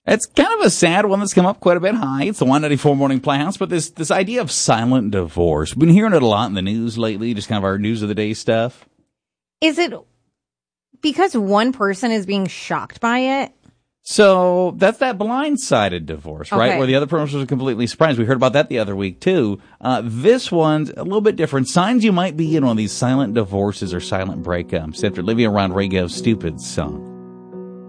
It's kind of a sad one that's come up quite a bit high. It's the 194 Morning Playhouse, but this idea of silent divorce. We've been hearing it a lot in the news lately, just kind of our news of the day stuff. Is it because one person is being shocked by it? So that's that blindsided divorce, right? Okay. Where the other person was completely surprised. We heard about that the other week, too. This one's a little bit different. Signs you might be in one of these silent divorces or silent breakups after Olivia Rodrigo's Stupid song.